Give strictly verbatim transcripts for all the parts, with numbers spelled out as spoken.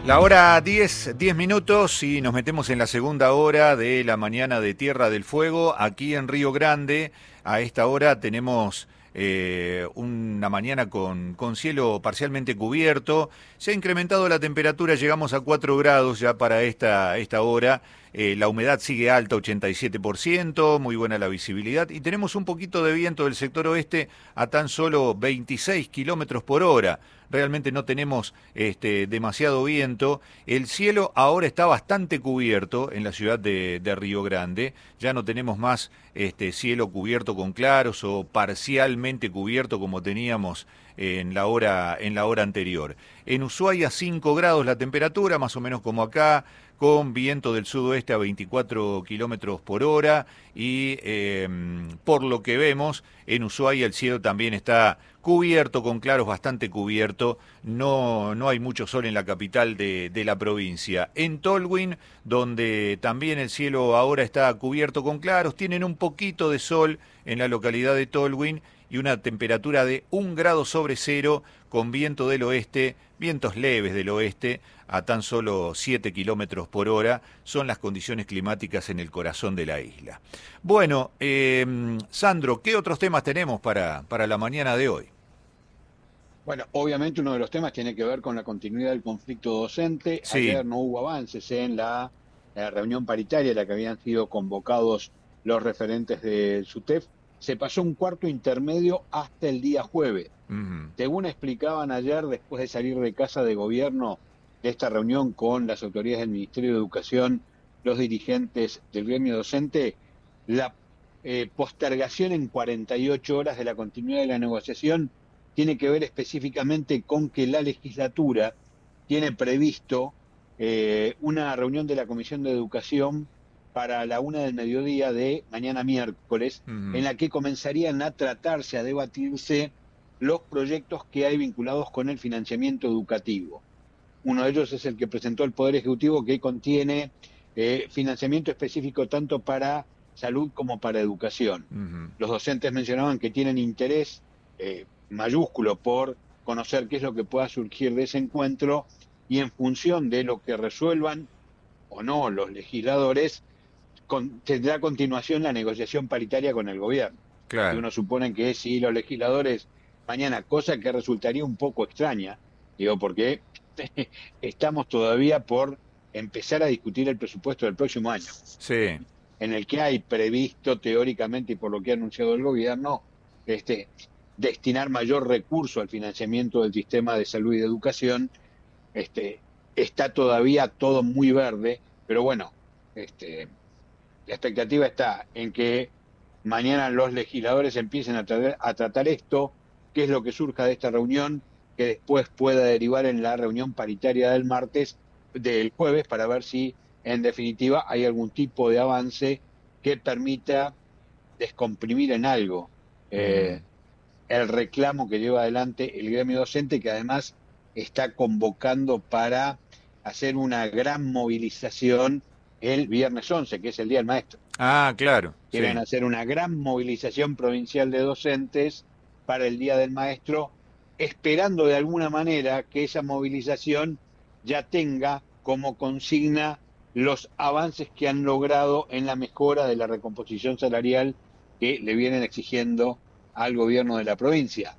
La hora diez, diez minutos y nos metemos en la segunda hora de la mañana de Tierra del Fuego, aquí en Río Grande. A esta hora tenemos eh, una mañana con, con cielo parcialmente cubierto. Se ha incrementado la temperatura, llegamos a cuatro grados ya para esta, esta hora. Eh, la humedad sigue alta, ochenta y siete por ciento, muy buena la visibilidad. Y tenemos un poquito de viento del sector oeste a tan solo veintiséis kilómetros por hora. Realmente no tenemos este, demasiado viento. El cielo ahora está bastante cubierto en la ciudad de, de Río Grande. Ya no tenemos más este, cielo cubierto con claros o parcialmente cubierto como teníamos en la hora, en la hora anterior. En Ushuaia cinco grados la temperatura, más o menos como acá, con viento del sudoeste a veinticuatro kilómetros por hora y eh, por lo que vemos en Ushuaia el cielo también está cubierto, con claros bastante cubierto, no, no hay mucho sol en la capital de, de la provincia. En Tolwyn, donde también el cielo ahora está cubierto con claros, tienen un poquito de sol en la localidad de Tolwyn y una temperatura de un grado sobre cero con viento del oeste, vientos leves del oeste a tan solo siete kilómetros por hora, son las condiciones climáticas en el corazón de la isla. Bueno, eh, Sandro, ¿qué otros temas tenemos para, para la mañana de hoy? Bueno, obviamente uno de los temas tiene que ver con la continuidad del conflicto docente. Sí. Ayer no hubo avances en la, la reunión paritaria a la que habían sido convocados los referentes del SUTEF. Se pasó un cuarto intermedio hasta el día jueves. Uh-huh. Según explicaban ayer, después de salir de casa de gobierno de esta reunión con las autoridades del Ministerio de Educación, los dirigentes del gremio docente, la eh, postergación en cuarenta y ocho horas de la continuidad de la negociación tiene que ver específicamente con que la legislatura tiene previsto eh, una reunión de la Comisión de Educación para la una del mediodía de mañana miércoles, Uh-huh. en la que comenzarían a tratarse, a debatirse los proyectos que hay vinculados con el financiamiento educativo. Uno de ellos es el que presentó el Poder Ejecutivo, que contiene eh, financiamiento específico tanto para salud como para educación. Uh-huh. Los docentes mencionaban que tienen interés eh, mayúsculo por conocer qué es lo que pueda surgir de ese encuentro y en función de lo que resuelvan o no los legisladores, con, tendrá a continuación la negociación paritaria con el gobierno. Y Claro. uno supone que si los legisladores mañana, cosa que resultaría un poco extraña, digo, porque estamos todavía por empezar a discutir el presupuesto del próximo año, Sí. en el que hay previsto teóricamente y por lo que ha anunciado el gobierno, este, destinar mayor recurso al financiamiento del sistema de salud y de educación. Este, está todavía todo muy verde, pero bueno, este, la expectativa está en que mañana los legisladores empiecen a, tratar, a tratar esto, qué es lo que surja de esta reunión, que después pueda derivar en la reunión paritaria del martes, del jueves, para ver si en definitiva hay algún tipo de avance que permita descomprimir en algo Uh-huh. eh, el reclamo que lleva adelante el gremio docente, que además está convocando para hacer una gran movilización el viernes once, que es el Día del Maestro. Ah, claro, Quieren sí. hacer una gran movilización provincial de docentes para el Día del Maestro, esperando de alguna manera que esa movilización ya tenga como consigna los avances que han logrado en la mejora de la recomposición salarial que le vienen exigiendo al gobierno de la provincia.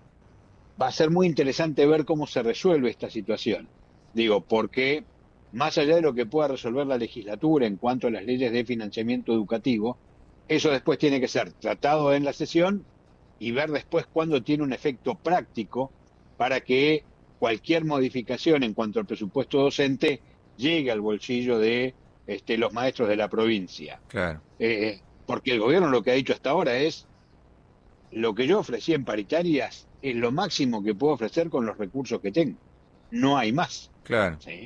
Va a ser muy interesante ver cómo se resuelve esta situación. Digo, porque más allá de lo que pueda resolver la legislatura en cuanto a las leyes de financiamiento educativo, eso después tiene que ser tratado en la sesión y ver después cuándo tiene un efecto práctico para que cualquier modificación en cuanto al presupuesto docente llegue al bolsillo de este, los maestros de la provincia. Claro. Eh, porque el gobierno lo que ha dicho hasta ahora es: lo que yo ofrecí en paritarias es lo máximo que puedo ofrecer con los recursos que tengo. No hay más. Claro. ¿Sí?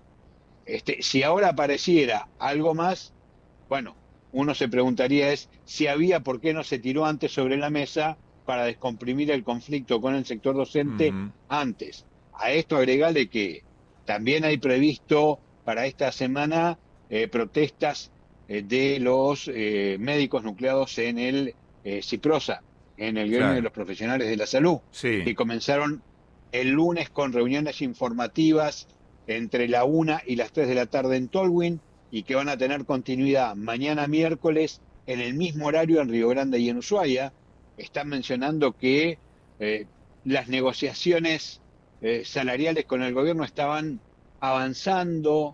Este, si ahora apareciera algo más, bueno, uno se preguntaría es si había, por qué no se tiró antes sobre la mesa para descomprimir el conflicto con el sector docente Uh-huh. antes. A esto agregarle que también hay previsto para esta semana eh, protestas eh, de los eh, médicos nucleados en el eh, CIPROSA, en el gremio de Claro. los profesionales de la salud, Sí. que comenzaron el lunes con reuniones informativas entre la una y las tres de la tarde en Tolwyn y que van a tener continuidad mañana miércoles en el mismo horario en Río Grande y en Ushuaia. Están mencionando que eh, las negociaciones eh, salariales con el gobierno estaban avanzando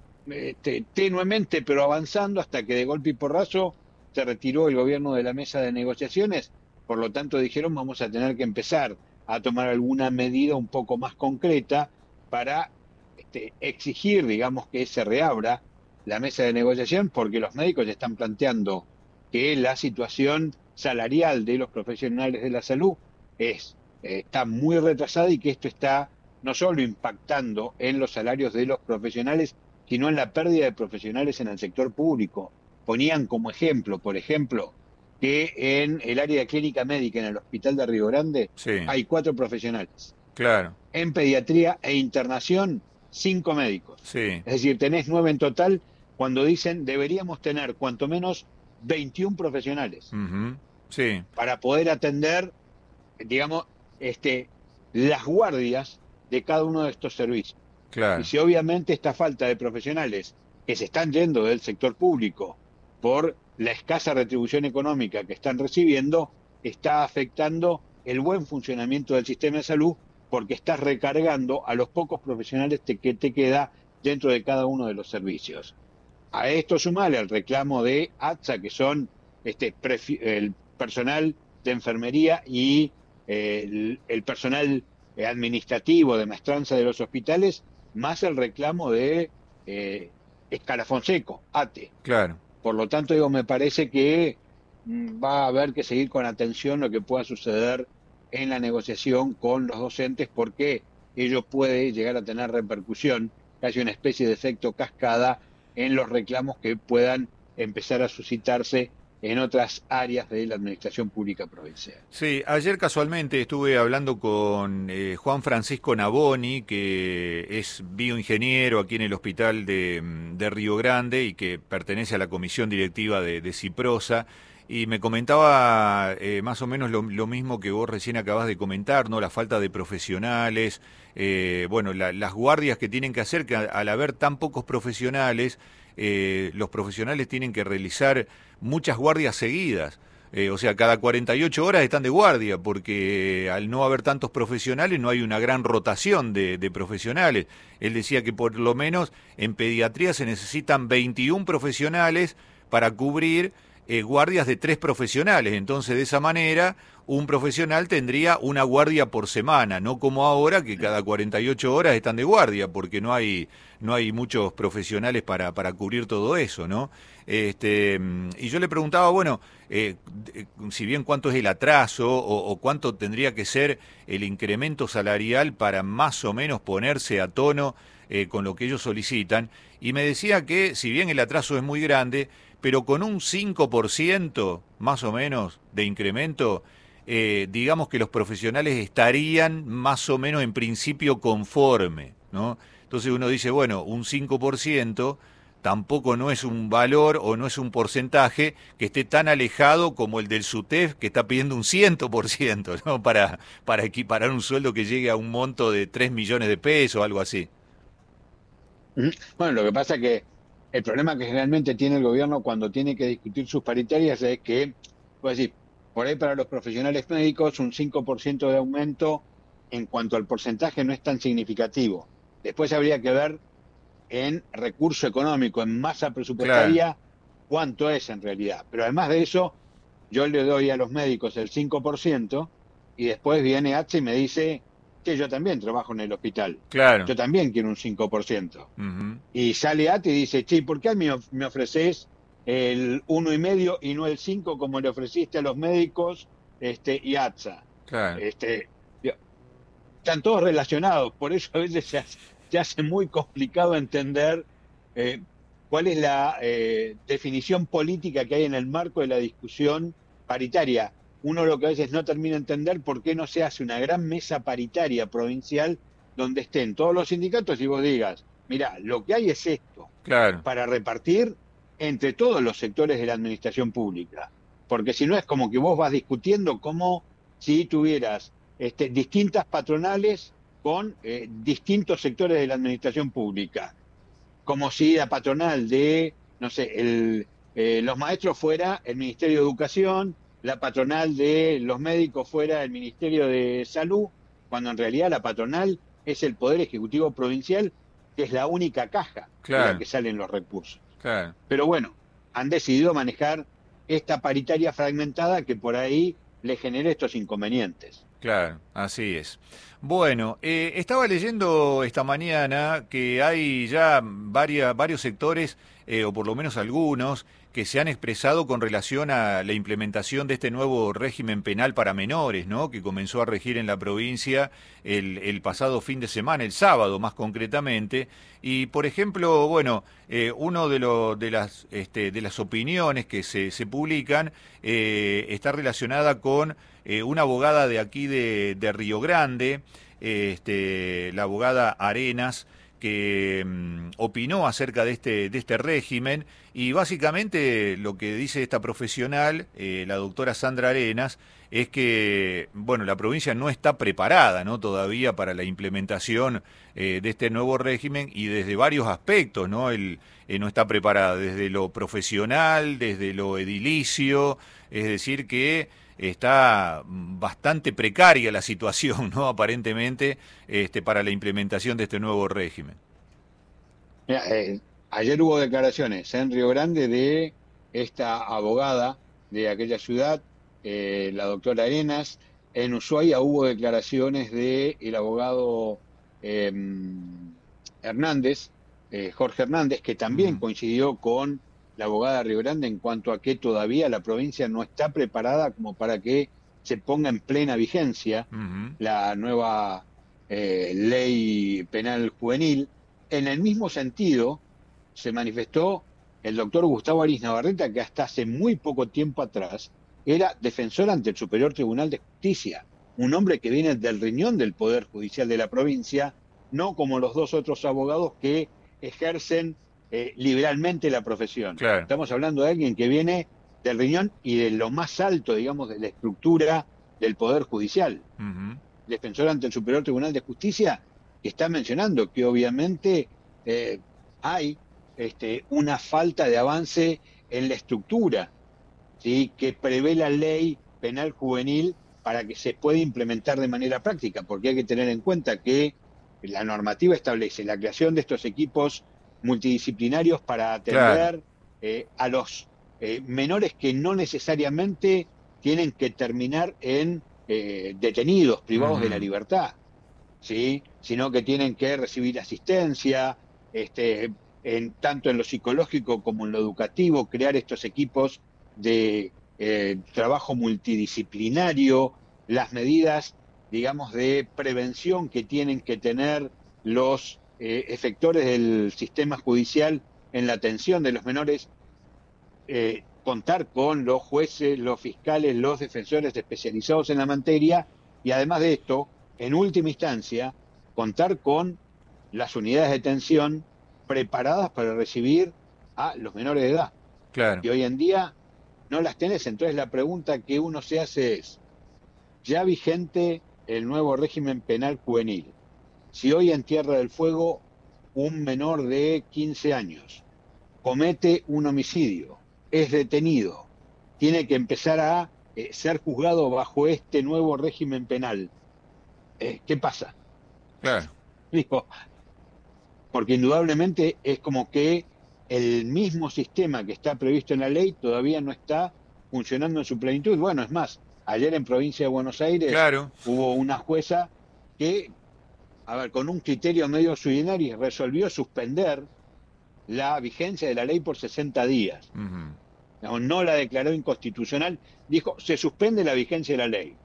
este, tenuemente, pero avanzando hasta que de golpe y porrazo se retiró el gobierno de la mesa de negociaciones. Por lo tanto dijeron vamos a tener que empezar a tomar alguna medida un poco más concreta para este, exigir, digamos, que se reabra la mesa de negociación, porque los médicos están planteando que la situación salarial de los profesionales de la salud es, eh, está muy retrasada y que esto está no solo impactando en los salarios de los profesionales, sino en la pérdida de profesionales en el sector público. Ponían como ejemplo, por ejemplo, que en el área de clínica médica en el hospital de Río Grande Sí, hay cuatro profesionales. claro, En pediatría e internación, cinco médicos. sí, Es decir, tenés nueve en total cuando dicen deberíamos tener cuanto menos veintiún profesionales ujú, sí, para poder atender, digamos, este, las guardias de cada uno de estos servicios. Y claro, si obviamente esta falta de profesionales que se están yendo del sector público por la escasa retribución económica que están recibiendo, está afectando el buen funcionamiento del sistema de salud, porque estás recargando a los pocos profesionales que te queda dentro de cada uno de los servicios. A esto sumale el reclamo de ATSA, que son este, el personal de enfermería y eh, el, el personal administrativo de maestranza de los hospitales, más el reclamo de eh, Escalafón Seco, ATE. claro. Por lo tanto, digo, me parece que mm, va a haber que seguir con atención lo que pueda suceder en la negociación con los docentes, porque ello puede llegar a tener repercusión, casi una especie de efecto cascada en los reclamos que puedan empezar a suscitarse en otras áreas de la administración pública provincial. Sí, ayer casualmente estuve hablando con eh, Juan Francisco Naboni, que es bioingeniero aquí en el hospital de, de Río Grande y que pertenece a la comisión directiva de, de Ciprosa, y me comentaba eh, más o menos lo, lo mismo que vos recién acabas de comentar, ¿no? La falta de profesionales, eh, bueno, la, las guardias que tienen que hacer, que al haber tan pocos profesionales, eh, los profesionales tienen que realizar muchas guardias seguidas. Eh, o sea, cada cuarenta y ocho horas están de guardia, porque al no haber tantos profesionales no hay una gran rotación de, de profesionales. Él decía que por lo menos en pediatría se necesitan veintiún profesionales para cubrir eh, guardias de tres profesionales. Entonces, de esa manera, un profesional tendría una guardia por semana, no como ahora que cada cuarenta y ocho horas están de guardia, porque no hay no hay muchos profesionales para, para cubrir todo eso, ¿no? Este, y yo le preguntaba, bueno, eh, si bien cuánto es el atraso o, o cuánto tendría que ser el incremento salarial para más o menos ponerse a tono eh, con lo que ellos solicitan, y me decía que si bien el atraso es muy grande, pero con un cinco por ciento más o menos de incremento, eh, digamos que los profesionales estarían más o menos en principio conforme, ¿no? Entonces uno dice, bueno, un cinco por ciento tampoco no es un valor o no es un porcentaje que esté tan alejado como el del SUTEF, que está pidiendo un cien por ciento, ¿no? Para, para equiparar un sueldo que llegue a un monto de tres millones de pesos o algo así. Bueno, lo que pasa es que el problema que generalmente tiene el gobierno cuando tiene que discutir sus paritarias es que, pues decir, por ahí para los profesionales médicos un cinco por ciento de aumento en cuanto al porcentaje no es tan significativo. Después habría que ver en recurso económico, en masa presupuestaria, claro, cuánto es en realidad. Pero además de eso, yo le doy a los médicos el cinco por ciento y después viene H y me dice que yo también trabajo en el hospital. Claro. Yo también quiero un cinco por ciento. Uh-huh. Y sale H y dice, che, ¿por qué a mí me ofreces el uno y medio y no el cinco como le ofreciste a los médicos este, y A T S A? Claro. Este, están todos relacionados, por eso a veces se hace, se hace muy complicado entender eh, cuál es la eh, definición política que hay en el marco de la discusión paritaria. Uno lo que a veces no termina de entender por qué no se hace una gran mesa paritaria provincial donde estén todos los sindicatos y vos digas, mira, lo que hay es esto, claro, para repartir entre todos los sectores de la administración pública. Porque si no es como que vos vas discutiendo como si tuvieras este, distintas patronales con eh, distintos sectores de la administración pública, como si la patronal de, no sé, el, eh, los maestros fuera el Ministerio de Educación, la patronal de los médicos fuera el Ministerio de Salud, cuando en realidad la patronal es el Poder Ejecutivo Provincial, que es la única caja Claro. de la que salen los recursos. Claro. Pero bueno, han decidido manejar esta paritaria fragmentada que por ahí le genera estos inconvenientes. Claro, así es. Bueno, eh, estaba leyendo esta mañana que hay ya varias, varios sectores, eh, o por lo menos algunos, que se han expresado con relación a la implementación de este nuevo régimen penal para menores, ¿no? Que comenzó a regir en la provincia el, el pasado fin de semana, el sábado más concretamente. Y, por ejemplo, bueno, eh, uno de, lo, de, las, este, de las opiniones que se, se publican eh, está relacionada con eh, una abogada de aquí de, de Río Grande, este, la abogada Arenas, que mm, opinó acerca de este, de este régimen, y básicamente lo que dice esta profesional, eh, la doctora Sandra Arenas, es que, bueno, la provincia no está preparada, ¿no?, todavía para la implementación eh, de este nuevo régimen, y desde varios aspectos, ¿no? El, eh, no está preparada desde lo profesional, desde lo edilicio, es decir que está bastante precaria la situación, ¿no?, aparentemente, este, para la implementación de este nuevo régimen. Mira, eh, ayer hubo declaraciones en Río Grande de esta abogada de aquella ciudad, eh, la doctora Arenas. En Ushuaia hubo declaraciones de el abogado eh, Hernández, eh, Jorge Hernández, que también uh-huh. coincidió con la abogada de Río Grande en cuanto a que todavía la provincia no está preparada como para que se ponga en plena vigencia uh-huh. la nueva eh, ley penal juvenil. En el mismo sentido se manifestó el doctor Gustavo Aris Navarreta, que hasta hace muy poco tiempo atrás era defensor ante el Superior Tribunal de Justicia, un hombre que viene del riñón del Poder Judicial de la provincia, no como los dos otros abogados que ejercen Eh, liberalmente la profesión. Claro. Estamos hablando de alguien que viene del riñón y de lo más alto, digamos, de la estructura del Poder Judicial. Uh-huh. Defensor ante el Superior Tribunal de Justicia, que está mencionando que obviamente eh, hay este, una falta de avance en la estructura, ¿sí?, que prevé la ley penal juvenil para que se pueda implementar de manera práctica, porque hay que tener en cuenta que la normativa establece la creación de estos equipos multidisciplinarios para atender claro. eh, a los eh, menores que no necesariamente tienen que terminar en eh, detenidos, privados uh-huh. de la libertad, ¿sí?, sino que tienen que recibir asistencia, este, en, tanto en lo psicológico como en lo educativo, crear estos equipos de eh, trabajo multidisciplinario, las medidas, digamos, de prevención que tienen que tener los Eh, efectores del sistema judicial en la atención de los menores, eh, contar con los jueces, los fiscales, los defensores especializados en la materia, y además de esto, en última instancia, contar con las unidades de detención preparadas para recibir a los menores de edad. Claro. Y hoy en día no las tenés. Entonces la pregunta que uno se hace es, ya vigente el nuevo régimen penal juvenil, si hoy en Tierra del Fuego un menor de quince años comete un homicidio, es detenido, tiene que empezar a eh, ser juzgado bajo este nuevo régimen penal, eh, ¿qué pasa? Claro. Digo, porque indudablemente es como que el mismo sistema que está previsto en la ley todavía no está funcionando en su plenitud. Bueno, es más, ayer en Provincia de Buenos Aires claro. hubo una jueza que, a ver, con un criterio medio sui generis, resolvió suspender la vigencia de la ley por sesenta días. Uh-huh. No, no la declaró inconstitucional, dijo, se suspende la vigencia de la ley.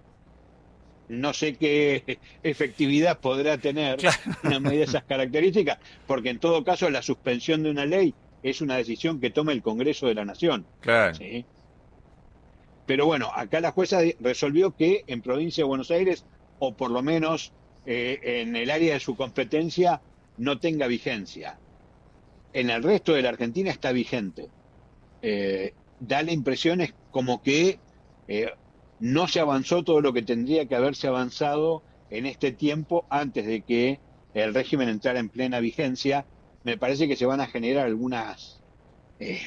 No sé qué efectividad podrá tener claro. una medida de esas características, porque en todo caso la suspensión de una ley es una decisión que toma el Congreso de la Nación. Claro. ¿Sí? Pero bueno, acá la jueza resolvió que en Provincia de Buenos Aires, o por lo menos Eh, en el área de su competencia, no tenga vigencia. En el resto de la Argentina está vigente. Eh, da la impresión es como que eh, no se avanzó todo lo que tendría que haberse avanzado en este tiempo, antes de que el régimen entrara en plena vigencia, me parece que se van a generar algunas eh,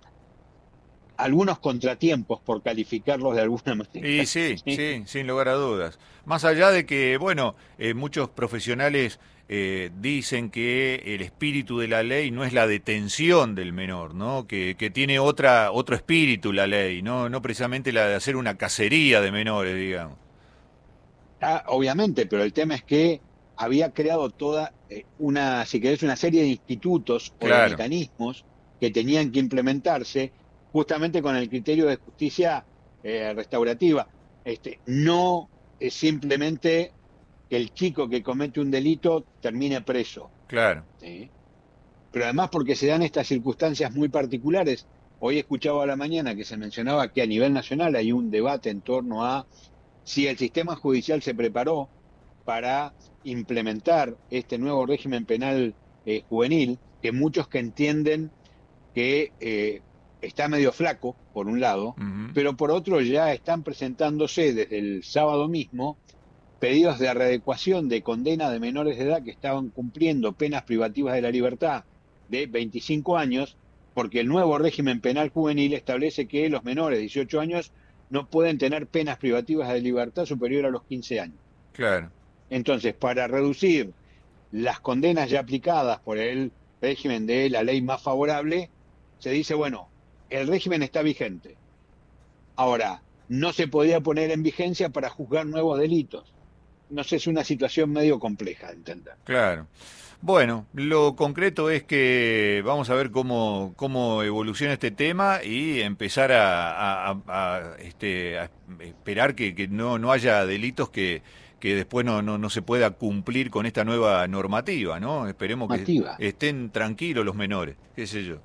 algunos contratiempos, por calificarlos de alguna manera. Y sí, ¿Sí? sí, sin lugar a dudas. Más allá de que, bueno, eh, muchos profesionales eh, dicen que el espíritu de la ley no es la detención del menor, ¿no? Que, que tiene otra otro espíritu la ley, no, no precisamente la de hacer una cacería de menores, digamos. Ah, obviamente, pero el tema es que había creado toda eh, una, si querés, una serie de institutos o de Claro, mecanismos que tenían que implementarse justamente con el criterio de justicia eh, restaurativa. Este, no es simplemente que el chico que comete un delito termine preso, claro. ¿sí? Pero además porque se dan estas circunstancias muy particulares. Hoy escuchaba a la mañana que se mencionaba que a nivel nacional hay un debate en torno a si el sistema judicial se preparó para implementar este nuevo régimen penal eh, juvenil, que muchos que entienden que eh, está medio flaco, por un lado, Ujú. pero por otro ya están presentándose desde el sábado mismo pedidos de readecuación de condena de menores de edad que estaban cumpliendo penas privativas de la libertad de veinticinco años, porque el nuevo régimen penal juvenil establece que los menores de dieciocho años no pueden tener penas privativas de libertad superior a los quince años. Claro, Entonces, para reducir las condenas ya aplicadas por el régimen de la ley más favorable, se dice, bueno, el régimen está vigente. Ahora, no se podía poner en vigencia para juzgar nuevos delitos. No sé, es una situación medio compleja de entender. claro. Bueno, lo concreto es que vamos a ver cómo, cómo evoluciona este tema y empezar a, a- a- a, este, a esperar que, que no, no haya delitos que, que después no, no, no se pueda cumplir con esta nueva normativa, ¿no? Esperemos que Normativa. estén tranquilos los menores, qué sé yo.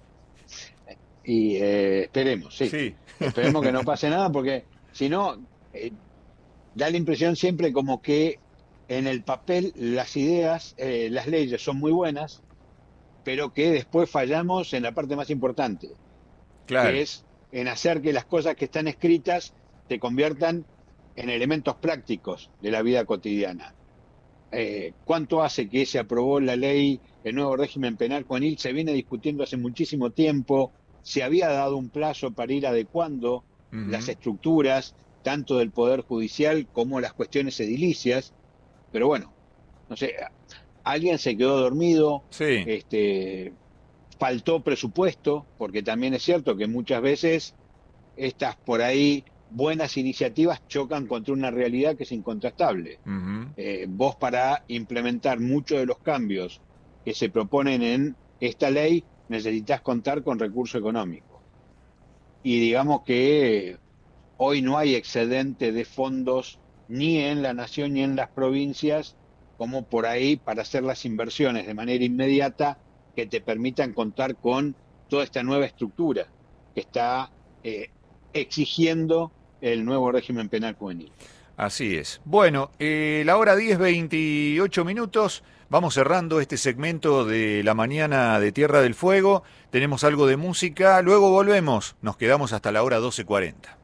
Y eh, esperemos, sí. Sí, Esperemos que no pase nada, porque si no, eh, da la impresión siempre como que en el papel las ideas, eh, las leyes son muy buenas, pero que después fallamos en la parte más importante, que claro. es en hacer que las cosas que están escritas se conviertan en elementos prácticos de la vida cotidiana. Eh, ¿Cuánto hace que se aprobó la ley, el nuevo régimen penal juvenil? Se viene discutiendo hace muchísimo tiempo, se había dado un plazo para ir adecuando las Ujú. estructuras, tanto del Poder Judicial como las cuestiones edilicias, pero bueno, no sé, alguien se quedó dormido, Sí, este, faltó presupuesto, porque también es cierto que muchas veces estas por ahí buenas iniciativas chocan contra una realidad que es incontrastable. ujú. Eh, vos para implementar muchos de los cambios que se proponen en esta ley necesitas contar con recurso económico. Y digamos que hoy no hay excedente de fondos ni en la nación ni en las provincias como por ahí para hacer las inversiones de manera inmediata que te permitan contar con toda esta nueva estructura que está eh, exigiendo el nuevo régimen penal juvenil. Así es. Bueno, eh, la hora diez veintiocho minutos. Vamos cerrando este segmento de la mañana de Tierra del Fuego. Tenemos algo de música. Luego volvemos. Nos quedamos hasta la hora doce cuarenta.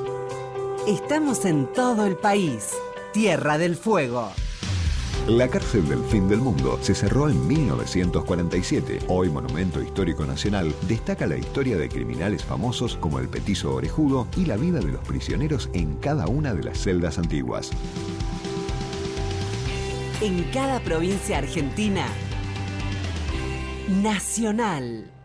Estamos en todo el país. Tierra del Fuego. La cárcel del fin del mundo se cerró en mil novecientos cuarenta y siete. Hoy Monumento Histórico Nacional destaca la historia de criminales famosos como el Petizo Orejudo y la vida de los prisioneros en cada una de las celdas antiguas. En cada provincia argentina, Nacional.